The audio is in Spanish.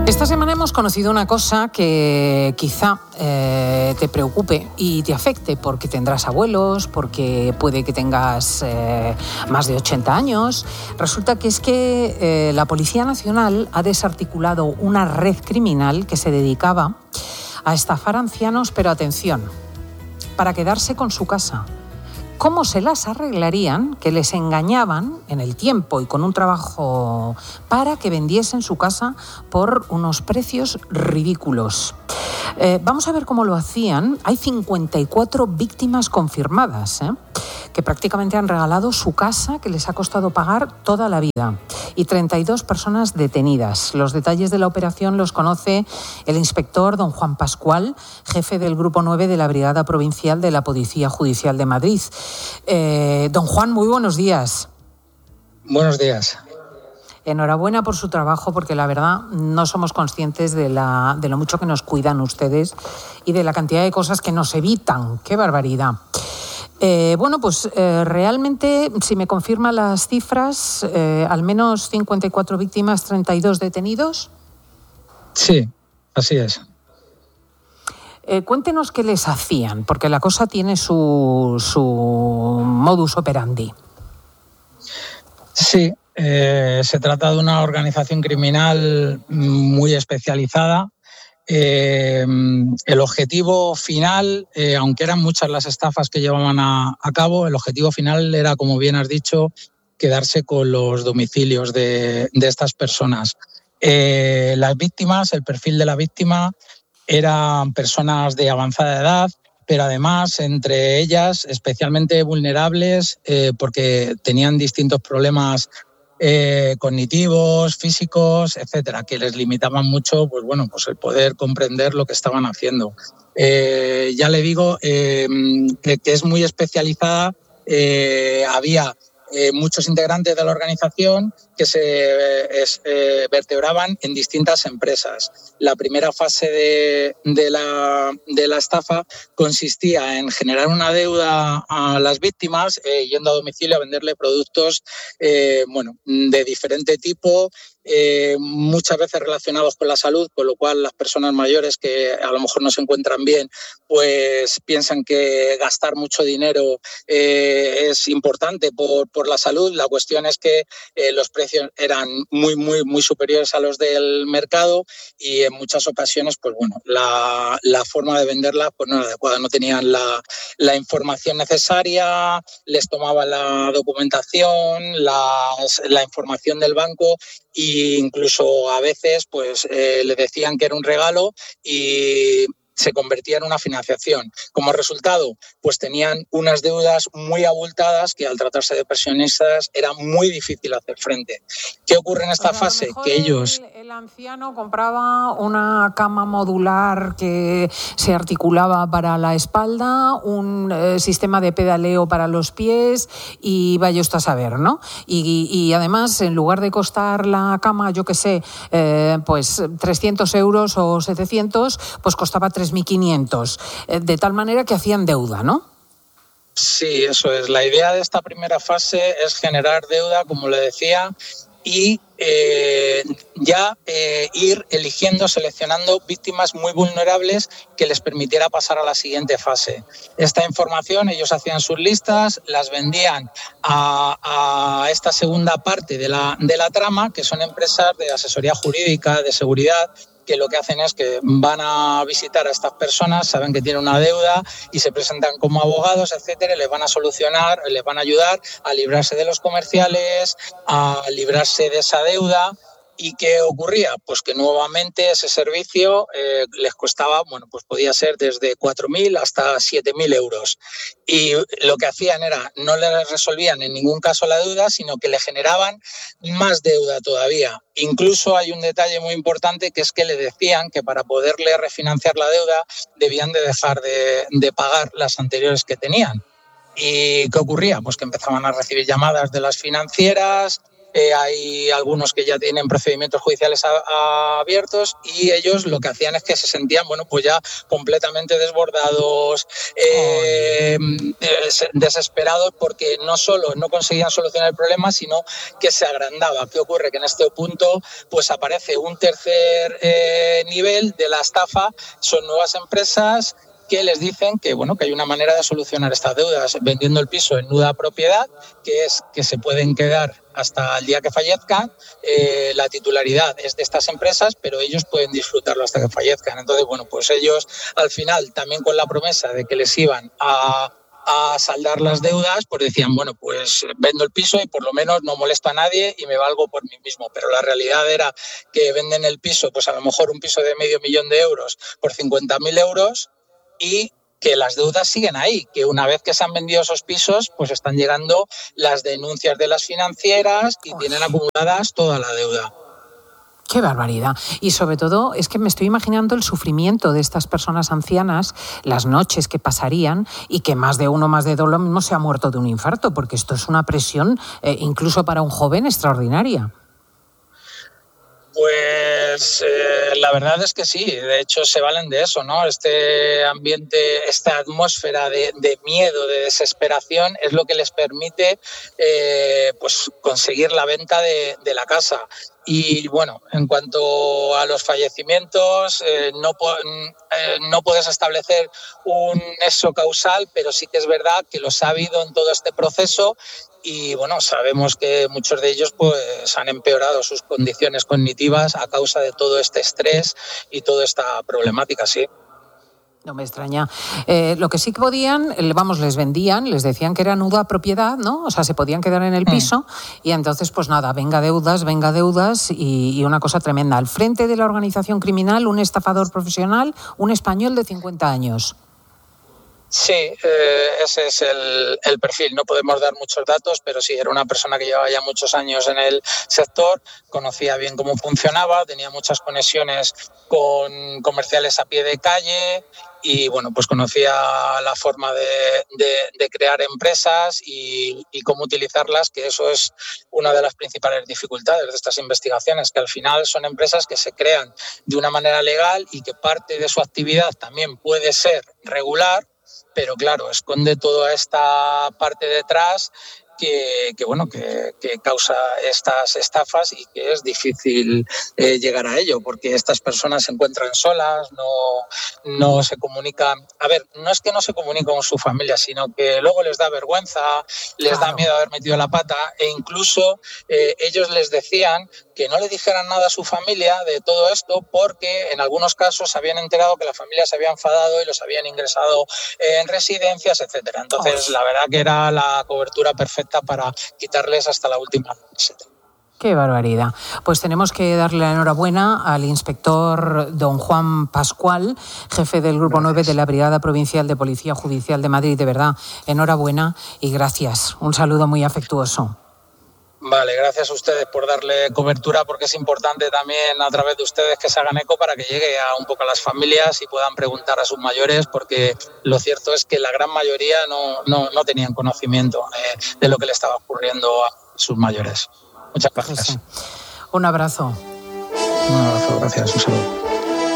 Esta semana hemos conocido una cosa que quizá te preocupe y te afecte porque tendrás abuelos, porque puede que tengas más de 80 años. Resulta que es que la Policía Nacional ha desarticulado una red criminal que se dedicaba a estafar a ancianos, pero atención, para quedarse con su casa. ¿Cómo se las arreglarían? Que les engañaban en el tiempo y con un trabajo para que vendiesen su casa por unos precios ridículos. Vamos a ver cómo lo hacían. Hay 54 víctimas confirmadas, que prácticamente han regalado su casa, que les ha costado pagar toda la vida, y 32 personas detenidas. Los detalles de la operación los conoce el inspector don Juan Pascual, jefe del Grupo 9 de la Brigada Provincial de la Policía Judicial de Madrid. Don Juan, muy buenos días. Buenos días. Enhorabuena por su trabajo, porque la verdad no somos conscientes de lo mucho que nos cuidan ustedes y de la cantidad de cosas que nos evitan. ¡Qué barbaridad! Realmente, si me confirma las cifras, al menos 54 víctimas, 32 detenidos. Sí, así es. Cuéntenos qué les hacían, porque la cosa tiene su modus operandi. Sí, se trata de una organización criminal muy especializada. El objetivo final, aunque eran muchas las estafas que llevaban a cabo, el objetivo final era, como bien has dicho, quedarse con los domicilios de estas personas. Las víctimas, el perfil de la víctima, eran personas de avanzada edad, pero además entre ellas especialmente vulnerables porque tenían distintos problemas cognitivos, físicos, etcétera, que les limitaban mucho, pues el poder comprender lo que estaban haciendo. Ya le digo que es muy especializada. Había muchos integrantes de la organización que se vertebraban en distintas empresas. La primera fase de la estafa consistía en generar una deuda a las víctimas, yendo a domicilio a venderle productos de diferente tipo, muchas veces relacionados con la salud, con lo cual las personas mayores que a lo mejor no se encuentran bien, pues piensan que gastar mucho dinero es importante por la salud. La cuestión es que los precios eran muy superiores a los del mercado y en muchas ocasiones la forma de venderla pues no era adecuada, no tenían la información necesaria, les tomaban la documentación, la información del banco e incluso a veces le decían que era un regalo y se convertía en una financiación. Como resultado, pues tenían unas deudas muy abultadas que al tratarse de pensionistas era muy difícil hacer frente. ¿Qué ocurre en esta fase? Que ellos... El anciano compraba una cama modular que se articulaba para la espalda, un sistema de pedaleo para los pies y vaya usted a saber, ¿no? Y además, en lugar de costar la cama, yo qué sé, 300 euros o 700, pues costaba 3.500, de tal manera que hacían deuda, ¿no? Sí, eso es. La idea de esta primera fase es generar deuda, como le decía, y ir eligiendo, seleccionando víctimas muy vulnerables que les permitiera pasar a la siguiente fase. Esta información, ellos hacían sus listas, las vendían a esta segunda parte de la trama, que son empresas de asesoría jurídica, de seguridad, que lo que hacen es que van a visitar a estas personas, saben que tienen una deuda y se presentan como abogados, etcétera, y les van a solucionar, les van a ayudar a librarse de los comerciales, a librarse de esa deuda. ¿Y qué ocurría? Pues que nuevamente ese servicio les costaba, podía ser desde 4.000 hasta 7.000 euros. Y lo que hacían era, no les resolvían en ningún caso la deuda, sino que le generaban más deuda todavía. Incluso hay un detalle muy importante, que es que le decían que para poderle refinanciar la deuda debían de dejar de pagar las anteriores que tenían. ¿Y qué ocurría? Pues que empezaban a recibir llamadas de las financieras, hay algunos que ya tienen procedimientos judiciales abiertos, y ellos lo que hacían es que se sentían, bueno, pues ya completamente desbordados, desesperados, porque no solo no conseguían solucionar el problema, sino que se agrandaba. ¿Qué ocurre? Que en este punto pues aparece un tercer nivel de la estafa. Son nuevas empresas que les dicen que, bueno, que hay una manera de solucionar estas deudas vendiendo el piso en nuda propiedad, que es que se pueden quedar hasta el día que fallezcan. La titularidad es de estas empresas, pero ellos pueden disfrutarlo hasta que fallezcan. Entonces, bueno, pues ellos al final, también con la promesa de que les iban a saldar las deudas, pues decían, bueno, pues vendo el piso y por lo menos no molesto a nadie y me valgo por mí mismo. Pero la realidad era que venden el piso, pues a lo mejor un piso de €500,000 por 50.000 euros, y que las deudas siguen ahí, que una vez que se han vendido esos pisos, pues están llegando las denuncias de las financieras y tienen acumuladas toda la deuda. ¡Qué barbaridad! Y sobre todo es que me estoy imaginando el sufrimiento de estas personas ancianas, las noches que pasarían, y que más de uno, más de dos, lo mismo se ha muerto de un infarto, porque esto es una presión, incluso para un joven, extraordinaria. Pues la verdad es que sí, de hecho se valen de eso, ¿no? Este ambiente, esta atmósfera de miedo, de desesperación, es lo que les permite pues conseguir la venta de la casa. Y bueno, en cuanto a los fallecimientos, no puedes establecer un nexo causal, pero sí que es verdad que los ha habido en todo este proceso. Y bueno, sabemos que muchos de ellos pues han empeorado sus condiciones cognitivas a causa de todo este estrés y toda esta problemática, sí. No me extraña. Lo que sí que podían, les vendían, les decían que era nuda propiedad, ¿no? O sea, se podían quedar en el piso y entonces, pues nada, venga deudas y una cosa tremenda. Al frente de la organización criminal, un estafador profesional, un español de 50 años. Sí, ese es el perfil. No podemos dar muchos datos, pero sí, era una persona que llevaba ya muchos años en el sector, conocía bien cómo funcionaba, tenía muchas conexiones con comerciales a pie de calle y, bueno, pues conocía la forma de crear empresas y cómo utilizarlas, que eso es una de las principales dificultades de estas investigaciones, que al final son empresas que se crean de una manera legal y que parte de su actividad también puede ser regular, pero claro, esconde toda esta parte detrás que causa estas estafas y que es difícil llegar a ello, porque estas personas se encuentran solas, no se comunican. A ver, no es que no se comuniquen con su familia, sino que luego les da vergüenza, les da miedo haber metido la pata, e incluso ellos les decían que no le dijeran nada a su familia de todo esto, porque en algunos casos se habían enterado que la familia se había enfadado y los habían ingresado en residencias, etcétera. Entonces, la verdad que era la cobertura perfecta para quitarles hasta la última meseta. ¡Qué barbaridad! Pues tenemos que darle la enhorabuena al inspector don Juan Pascual, jefe del Grupo 9 de la Brigada Provincial de Policía Judicial de Madrid. De verdad, enhorabuena y gracias. Un saludo muy afectuoso. Vale, gracias a ustedes por darle cobertura, porque es importante también a través de ustedes que se hagan eco para que llegue a un poco a las familias y puedan preguntar a sus mayores, porque lo cierto es que la gran mayoría no tenían conocimiento de lo que le estaba ocurriendo a sus mayores. Muchas gracias. Un abrazo. Un abrazo, gracias. Un saludo.